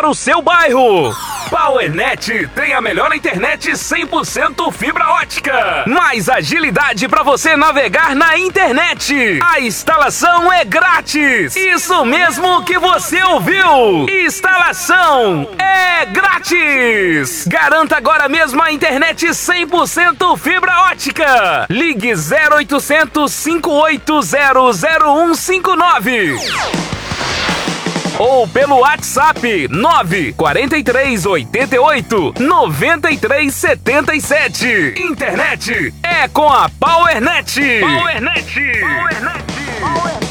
para o seu bairro. PowerNet tem a melhor internet 100% fibra ótica. Mais agilidade para você navegar na internet. A instalação é grátis. Isso mesmo que você ouviu. Instalação é grátis. Garanta agora mesmo a internet 100% fibra ótica. Ligue 0800 580 0159. Ou pelo WhatsApp 943 88 93 77. Internet é com a PowerNet. PowerNet. PowerNet. PowerNet.